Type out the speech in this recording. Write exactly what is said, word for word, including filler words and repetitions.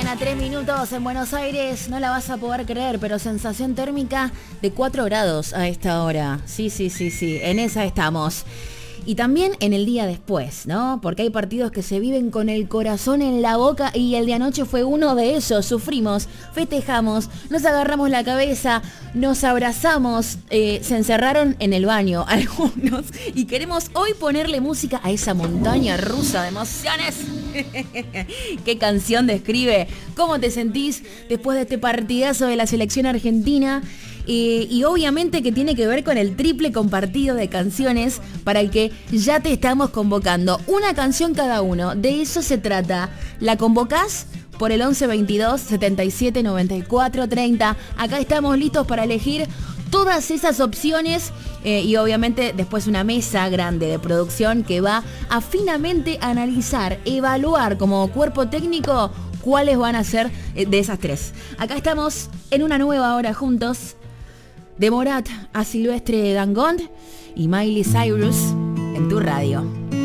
mañana, tres minutos en Buenos Aires. No la vas a poder creer, pero sensación térmica de cuatro grados a esta hora. Sí, sí, sí, sí, en esa estamos. Y también en el día después, ¿no? Porque hay partidos que se viven con el corazón en la boca y el de anoche fue uno de ellos. Sufrimos, festejamos, nos agarramos la cabeza, nos abrazamos, eh, se encerraron en el baño algunos y queremos hoy ponerle música a esa montaña rusa de emociones. ¿Qué canción describe cómo te sentís después de este partidazo de la selección argentina? Eh, y obviamente que tiene que ver con el triple compartido de canciones para el que ya te estamos convocando. Una canción cada uno, de eso se trata. La convocás por el once veintidós setenta y siete noventa y cuatro treinta. Acá estamos listos para elegir todas esas opciones eh, y obviamente después una mesa grande de producción que va a finamente analizar, evaluar como cuerpo técnico cuáles van a ser eh, de esas tres. Acá estamos en una nueva hora juntos. De Morat a Silvestre Dangond y Miley Cyrus en tu radio.